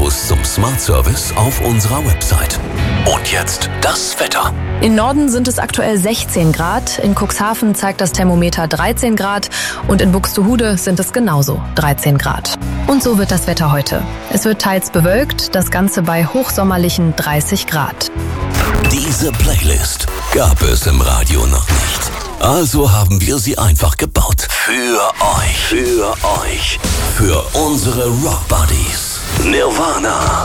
Infos zum Smart Service auf unserer Website. Und jetzt das Wetter. Im Norden sind es aktuell 16 Grad, in Cuxhaven zeigt das Thermometer 13 Grad und in Buxtehude sind es genauso 13 Grad. Und so wird das Wetter heute. Es wird teils bewölkt, das Ganze bei hochsommerlichen 30 Grad. Diese Playlist gab es im Radio noch nicht. Also haben wir sie einfach gebaut. Für euch. Für unsere Rock Buddies. Nirvana.